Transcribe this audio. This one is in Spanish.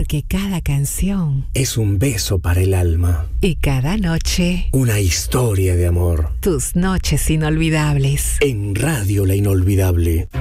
Porque cada canción es un beso para el alma. y cada noche, Una historia de amor. tus noches inolvidables. En Radio La Inolvidable.